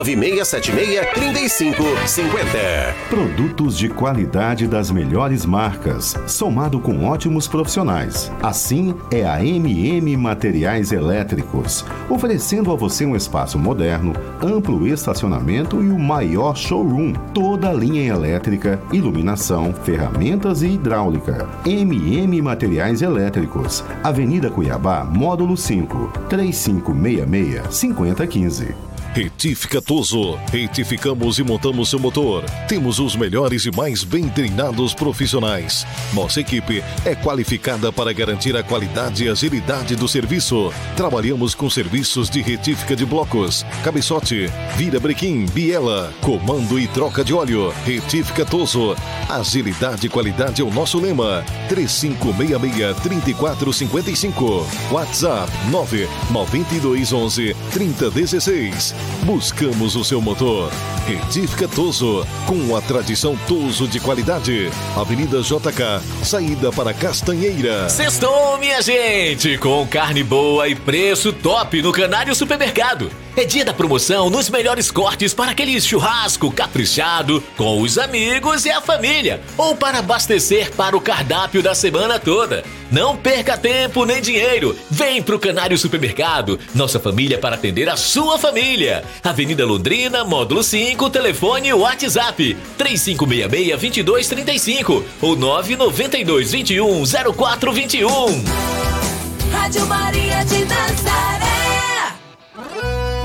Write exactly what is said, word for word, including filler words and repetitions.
nove seis sete seis, três cinco cinco zero. Produtos de qualidade das melhores marcas, somado com ótimos profissionais. Assim é a M M Materiais Elétricos, oferecendo a você um espaço moderno, amplo estacionamento e o maior showroom. Toda a linha elétrica, iluminação, ferramentas e hidráulica. M M Materiais Elétricos, Avenida Cuiabá, Módulo cinco, três cinco seis seis, cinco zero um cinco. Retífica Toso. Retificamos e montamos seu motor. Temos os melhores e mais bem treinados profissionais. Nossa equipe é qualificada para garantir a qualidade e agilidade do serviço. Trabalhamos com serviços de retífica de blocos, cabeçote, vira-brequim, biela, comando e troca de óleo. Retífica Toso. Agilidade e qualidade é o nosso lema. três cinco seis seis, três quatro cinco cinco. WhatsApp nove nove dois um um, três zero um seis. Buscamos o seu motor. Retífica Toso, com a tradição Toso de qualidade. Avenida J K, saída para Castanheira. Sextou, minha gente, com carne boa e preço top no Canário Supermercado. É dia da promoção nos melhores cortes para aquele churrasco caprichado com os amigos e a família, ou para abastecer para o cardápio da semana toda. Não perca tempo nem dinheiro. Vem pro Canário Supermercado, nossa família para atender a sua família. Avenida Londrina, Módulo cinco, telefone e WhatsApp três cinco seis seis, dois dois três cinco ou nove nove dois, dois um, zero quatro dois um. Rádio Maria de Nazaré.